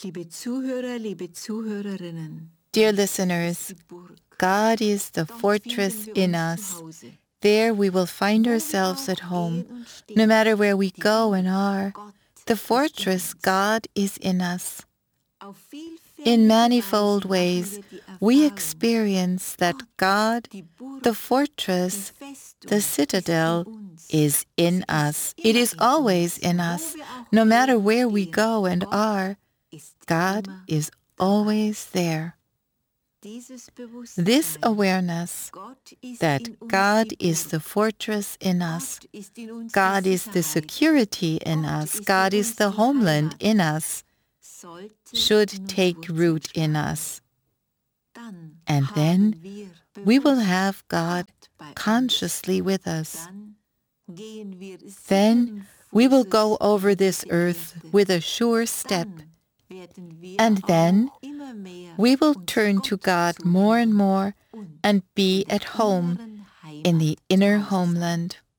Liebe Zuhörer, liebe Zuhörerinnen, Dear listeners, God is the fortress in us. There we will find ourselves at home. No matter where we go and are, the fortress God is in us. In manifold ways, we experience that God, the fortress, the citadel, is in us. It is always in us. No matter where we go and are, God is always there. This awareness that God is the fortress in us, God is the security in us, God is the homeland in us, should take root in us. And then we will have God consciously with us. Then we will go over this earth with a sure step. And then we will turn to God more and more and be at home in the inner homeland.